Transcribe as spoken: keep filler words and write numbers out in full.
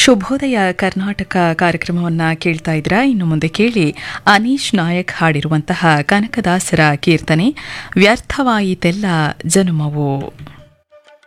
ಶುಭೋದಯ ಕರ್ನಾಟಕ ಕಾರ್ಯಕ್ರಮವನ್ನು ಕೇಳ್ತಾ ಇದ್ರ. ಇನ್ನು ಮುಂದೆ ಕೇಳಿ ಅನೀಶ್ ನಾಯಕ್ ಹಾಡಿರುವಂತಹ ಕನಕದಾಸರ ಕೀರ್ತನೆ ವ್ಯರ್ಥವಾಯಿತೆಲ್ಲ ಜನುಮವು.